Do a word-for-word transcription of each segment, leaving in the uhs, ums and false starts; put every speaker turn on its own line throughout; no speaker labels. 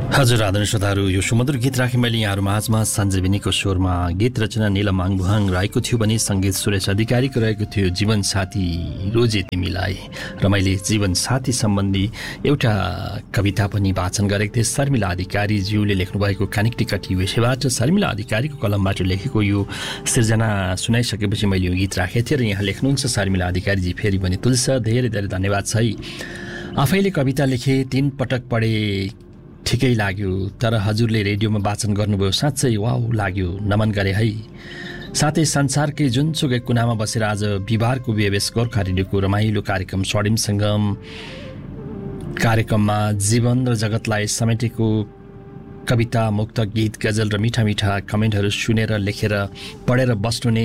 हजुर आदरणीय श्रोताहरू, यो सुमधुर गीत राखेँ मैले यहाँहरू माझमा सञ्जीवनीको स्वरमा। गीत रचना नीलम माङबुहाङ रहेको थियो भने सङ्गीत सुरेश अधिकारीको रहेको थियो जीवन साथी रोजे तिमीलाई। र मैले जीवन साथी सम्बन्धी एउटा कविता पनि वाचन गरेको थिएँ। शर्मिला अधिकारीज्यूले लेख्नुभएको कानिक टिकटी विषयबाट शर्मिला अधिकारीको कलमबाट लेखेको यो सिर्जना सुनाइसकेपछि मैले यो गीत राखेको थिएँ। र यहाँ लेख्नुहुन्छ शर्मिला अधिकारीजी फेरि पनि तुलसा, धेरै धेरै धन्यवाद छ है। आफैले कविता लेखेँ, तीन पटक पढे, ठिकै लाग्यो, तर हजुरले रेडियोमा वाचन गर्नुभयो, साँच्चै वाउ लाग्यो, नमन गरे है। साथै संसारकै जुनसुकै कुनामा बसेर आज बिहिबारको बेबेस गोर्खा रेडियोको रमाइलो कार्यक्रम स्वर्णिम सङ्गम कार्यक्रममा जीवन र जगतलाई समेटेको कविता, मुक्त गीत, गजल र मिठा मिठा कमेन्टहरू सुनेर लेखेर पढेर बस्नुहुने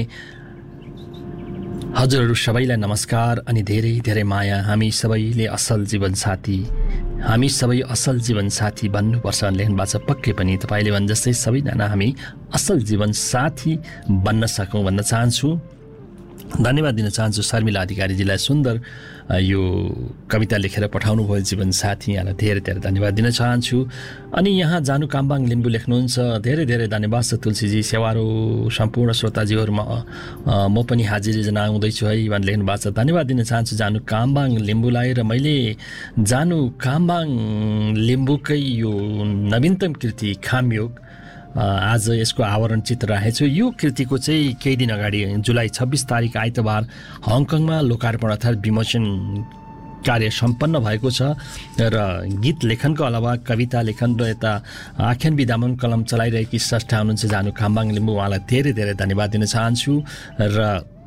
हजुरहरू सबैलाई नमस्कार अनि धेरै धेरै माया। हामी सबैले असल जीवनसाथी हामी सबै असल जीवनसाथी बन्नुपर्छ लेख्नु भएको छ। पक्कै पनि तपाईँले भने जस्तै सबैजना हामी असल जीवनसाथी बन्न सकौँ भन्न चाहन्छु। धन्यवाद दिन चाहन्छु शर्मिला अधिकारीजीलाई, सुन्दर यो कविता लेखेर पठाउनु भयो जीवनसाथी, यहाँलाई धेरै धेरै धन्यवाद दिन चाहन्छु। अनि यहाँ जानु काम्बाङ लिम्बू लेख्नुहुन्छ, धेरै धेरै धन्यवाद छ तुलसीजी, सेवारो सम्पूर्ण श्रोताजीहरूमा म पनि हाजिरी जनाउँदैछु है भनेर लेख्नु भएको छ। धन्यवाद दिन चाहन्छु जानु काम्बाङ लिम्बूलाई। र मैले जानु काम्बाङ लिम्बूकै यो नवीनतम कृति खामयोग आज यसको आवरण चित्र राखेको छु। यो कृतिको चाहिँ केही दिन अगाडि जुलाई छब्बिस तारिक आइतबार हङकङमा लोकार्पण अर्थात् विमोचन कार्य सम्पन्न भएको छ। र गीत लेखनको अलावा कविता लेखन र यता आख्यान विधामन कलम चलाइरहेकी स्रष्टा हुनुहुन्छ जानु काम्बाङ लिम्बू, उहाँलाई धेरै धेरै धन्यवाद दिन चाहन्छु। र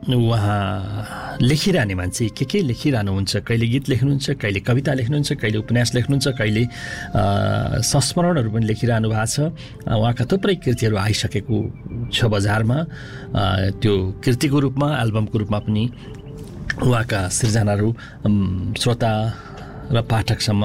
उहाँ लेखिरहने मान्छे, के के लेखिरहनुहुन्छ, कहिले गीत लेख्नुहुन्छ, कहिले कविता लेख्नुहुन्छ, कहिले उपन्यास लेख्नुहुन्छ, कहिले संस्मरणहरू पनि लेखिरहनु भएको छ। उहाँका थुप्रै कृतिहरू आइसकेको छ बजारमा, त्यो कृतिको रूपमा एल्बमको रूपमा पनि उहाँका सिर्जनाहरू श्रोता र पाठकसम्म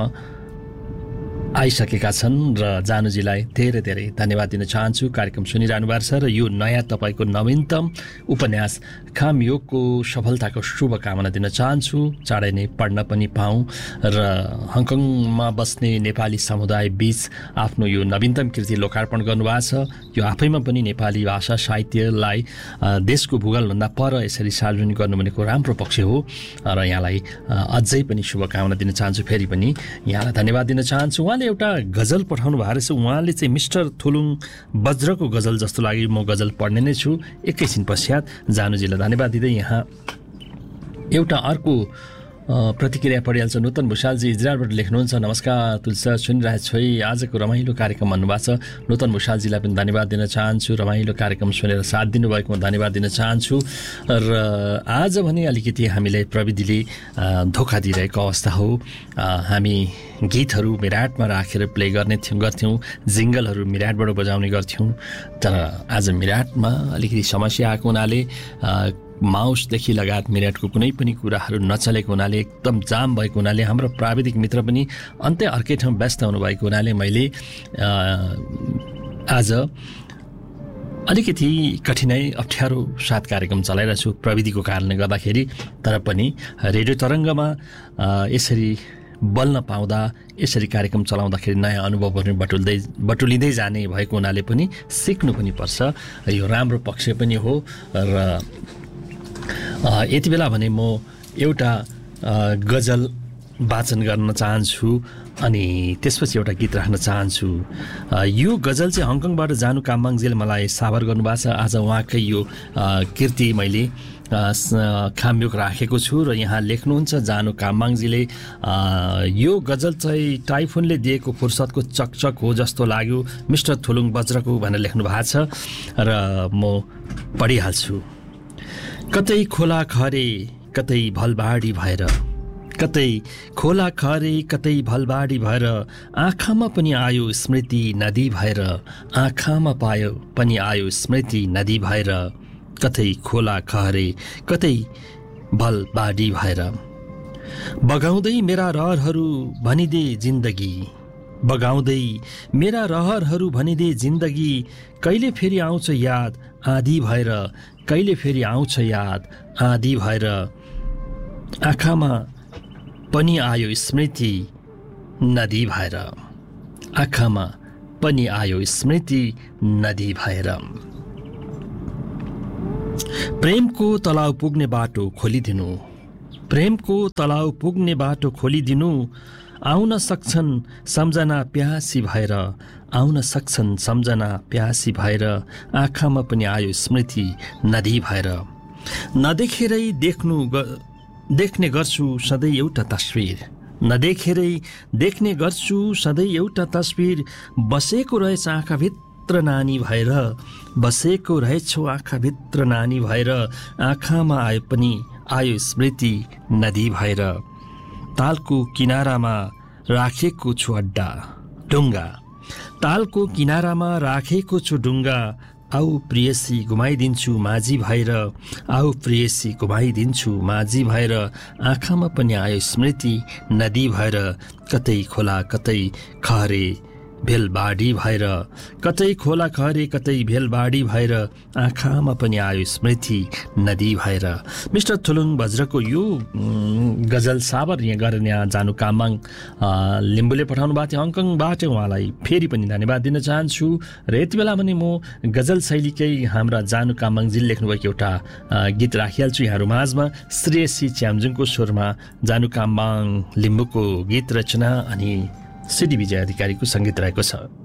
आइसकेका छन्। र जानुजीलाई धेरै धेरै धन्यवाद दिन चाहन्छु। कार्यक्रम सुनिरहनु भएको छ र यो नयाँ तपाईँको नवीनतम उपन्यास खामयोगको सफलताको शुभकामना दिन चाहन्छु। चाँडै नै पढ्न पनि पाऊँ र हङकङमा बस्ने नेपाली समुदाय बीच आफ्नो यो नवीनतम कृति लोकार्पण गर्नुभएको छ। यो आफैमा पनि नेपाली भाषा साहित्यलाई देशको भूगोलभन्दा पर यसरी सार्वजनिक गर्नु भनेको राम्रो पक्ष हो। र यहाँलाई अझै पनि शुभकामना दिन चाहन्छु। फेरि पनि यहाँलाई धन्यवाद दिन चाहन्छु। उहाँले एउटा गजल पठाउनु भएको रहेछ। उहाँले चाहिँ मिस्टर थुलुङ वज्रको गजल जस्तो लाग्यो। म गजल पढ्ने नै छु एकैछिन पश्चात। जानुजीलाई धन्यवाद दिँदै यहाँ एउटा अर्को प्रतिक्रिया पढिहाल्छ। नूतन भुषालजी इजरायलबाट लेख्नुहुन्छ, नमस्कार तुलसा, सुनिरहेको छु है, आजको रमाइलो कार्यक्रम भन्नुभएको छ। नूतन भुषालजीलाई पनि धन्यवाद दिन चाहन्छु। रमाइलो कार्यक्रम सुनेर साथ दिनुभएकोमा धन्यवाद दिन चाहन्छु। र आज भने अलिकति हामीलाई प्रविधिले धोका दिइरहेको अवस्था हो। हामी गीतहरू मिराटमा राखेर प्ले गर्ने थियौँ गर्थ्यौँ, जिङ्गलहरू मिराटबाट बजाउने गर्थ्यौँ, तर आज मिराटमा अलिकति समस्या आएको हुनाले माउसदेखि लगायत मिराटको कुनै पनि कुराहरू नचलेको हुनाले, एकदम जाम भएको हुनाले, हाम्रो प्राविधिक मित्र पनि अन्त्य अर्कै ठाउँ व्यस्त हुनुभएको हुनाले मैले आज अलिकति कठिनाइ अप्ठ्यारो साथ कार्यक्रम चलाइरहेको छु प्रविधिको कारणले गर्दाखेरि। तर पनि रेडियो तरङ्गमा यसरी बोल्न पाउँदा, यसरी कार्यक्रम चलाउँदाखेरि नयाँ अनुभवहरू बटुल्दै बटुलिँदै जाने भएको हुनाले पनि सिक्नु पनि पर्छ। यो राम्रो पक्ष पनि हो। र यति बेला भने म एउटा गजल वाचन गर्न चाहन्छु अनि त्यसपछि एउटा गीत राख्न चाहन्छु। यो गजल चाहिँ हङकङबाट जानु काम्बाङजीले मलाई साबर गर्नुभएको छ। आज उहाँकै यो कृति मैले खामयोग राखेको छु र यहाँ लेख्नुहुन्छ जानु काम्बाङजीले, यो गजल चाहिँ टाइफुनले दिएको फुर्सदको चकचक हो जस्तो लाग्यो, मिस्टर थुलुङ वज्रको भनेर लेख्नु भएको छ। र म पढिहाल्छु। कतै खोला खरे कतै भलबाडी भएर, कतै खोला खरे कतै भलबाडी भएर, आँखामा पनि आयो स्मृति नदी भएर, आँखामा पायो पनि आयो स्मृति नदी भएर, कतै खोला खरे कतै भलबाडी भएर, बगाउँदै मेरा रहरहरू भनिदे जिन्दगी, बगाउँदै मेरा रहरहरू भनिदे जिन्दगी, कहिले फेरि आउँछ याद आँधी भएर, कहिले फेरि आउँछ याद आँधी भएर, आँखामा पनि आयो स्मृति नदी भएर, आँखामा पनि आयो स्मृति नदी भएर। प्रेमको तलाउ पुग्ने बाटो खोलिदिनु, प्रेमको तलाउ पुग्ने बाटो खोलिदिनु, आउन सक्छन् सम्झना प्यासी भएर, आउन सक्छन् सम्झना प्यासी भएर, आँखामा पनि आयो स्मृति नदी भएर। नदेखेरै देख्नु देख्ने गर्छु सधैँ एउटा तस्विर, नदेखेरै देख्ने गर्छु सधैँ एउटा तस्विर, बसेको रहेछ आँखाभित्र नानी भएर, बसेको रहेछौ आँखाभित्र नानी भएर, आँखामा आयो पनि आयो स्मृति नदी भएर। तालको किनारामा राखेको छु अड्डा डुङ्गा, तालको किनारामा राखेको छु डुङ्गा, आऊ प्रियसी घुमाइदिन्छु माझी भएर, आऊ प्रियसी घुमाइदिन्छु माझी भएर, आँखामा पनि आयो स्मृति नदी भएर। कतै खोला कतै खहरे भेलबाडी भएर, कतै खोला खहरे कतै भेलबाडी भएर, आँखामा पनि आयो स्मृति नदी भएर। मिस्टर थुलुङ बज्रको यो गजल साबर यहाँ गरेर यहाँ जानु कामबाङ लिम्बूले पठाउनु भएको थियो हङकङबाट, उहाँलाई फेरि पनि धन्यवाद दिन चाहन्छु। र यति बेला पनि म गजल शैलीकै हाम्रा जानु कामबाङजीले लेख्नुभएको एउटा गीत राखिहाल्छु यहाँहरू माझमा। श्रेयसी च्याम्जुङको स्वरमा जानु कामबाङ लिम्बूको गीत रचना अनि सिडी विजय अधिकारीको सङ्गीत रहेको छ।